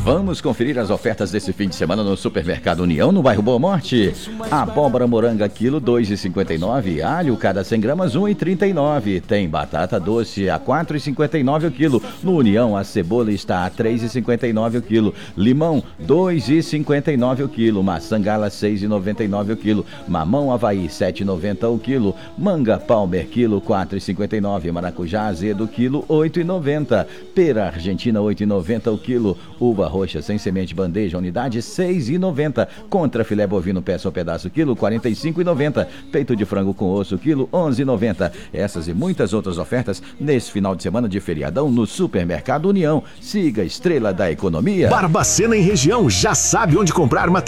Vamos conferir as ofertas desse fim de semana no Supermercado União, no bairro Boa Morte. Abóbora moranga quilo 2,59, alho cada 100 gramas 1,39. Tem batata doce a 4,59 o quilo. No União a cebola está a 3,59 o quilo. Limão 2,59 o quilo. Maçã gala 6,99 o quilo. Mamão Havaí 7,90 o quilo. Manga Palmer quilo 4,59. Maracujá azedo quilo 8,90. Pera argentina 8,90 o quilo. Uva roxa sem semente bandeja unidade 6,90. Contra filé bovino peça ou pedaço quilo 45,90. Peito de frango com osso quilo 11,90. Essas e muitas outras ofertas nesse final de semana de feriadão no Supermercado União. Siga a Estrela da Economia. Barbacena em região, já sabe onde comprar material